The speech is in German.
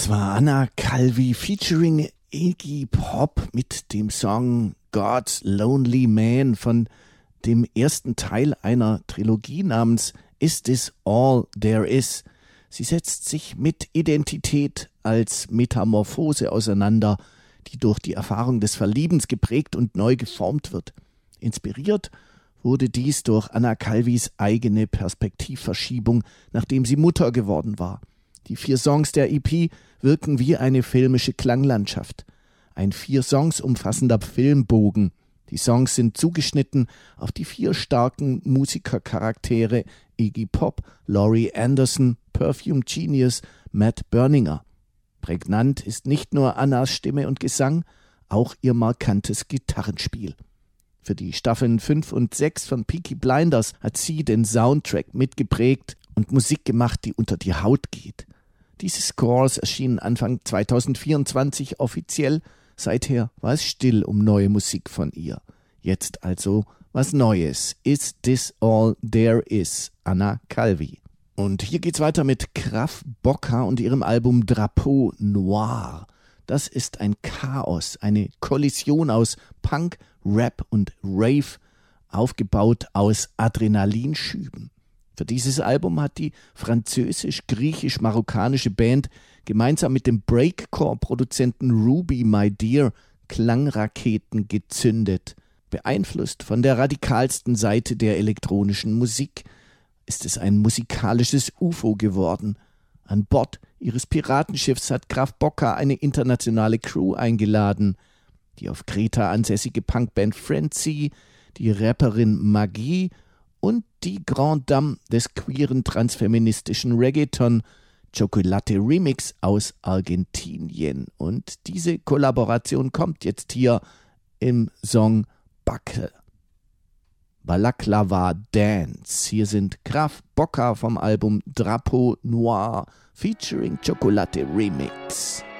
Das war Anna Calvi featuring Iggy Pop mit dem Song God's Lonely Man von dem ersten Teil einer Trilogie namens Is This All There Is? Sie setzt sich mit Identität als Metamorphose auseinander, die durch die Erfahrung des Verliebens geprägt und neu geformt wird. Inspiriert wurde dies durch Anna Calvis eigene Perspektivverschiebung, nachdem sie Mutter geworden war. Die 4 Songs der EP wirken wie eine filmische Klanglandschaft. Ein 4 Songs umfassender Filmbogen. Die Songs sind zugeschnitten auf die 4 starken Musikercharaktere Iggy Pop, Laurie Anderson, Perfume Genius, Matt Berninger. Prägnant ist nicht nur Annas Stimme und Gesang, auch ihr markantes Gitarrenspiel. Für die Staffeln 5 und 6 von Peaky Blinders hat sie den Soundtrack mitgeprägt und Musik gemacht, die unter die Haut geht. Diese Scores erschienen Anfang 2024 offiziell. Seither war es still um neue Musik von ihr. Jetzt also was Neues. Is This All There Is? Anna Calvi. Und hier geht's weiter mit Kraf Bocca und ihrem Album Drapeau Noir. Das ist ein Chaos, eine Kollision aus Punk, Rap und Rave, aufgebaut aus Adrenalinschüben. Für dieses Album hat die französisch-griechisch-marokkanische Band gemeinsam mit dem Breakcore-Produzenten Ruby My Dear Klangraketen gezündet. Beeinflusst von der radikalsten Seite der elektronischen Musik ist es ein musikalisches UFO geworden. An Bord ihres Piratenschiffs hat Kraf Bocca eine internationale Crew eingeladen. Die auf Kreta ansässige Punkband Frenzy, die Rapperin Magie und die Grande Dame des queeren transfeministischen Reggaeton, Chocolate Remix aus Argentinien. Und diese Kollaboration kommt jetzt hier im Song Balaklava Dance. Hier sind Kraf Bocca vom Album Drapeau Noir featuring Chocolate Remix.